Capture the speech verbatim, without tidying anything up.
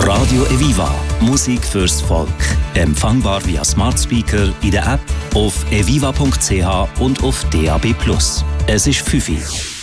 Radio Eviva. Musik fürs Volk. Empfangbar via Smart Speaker, in der App, auf eviva punkt c h und auf D A B plus. Es ist fünf Uhr.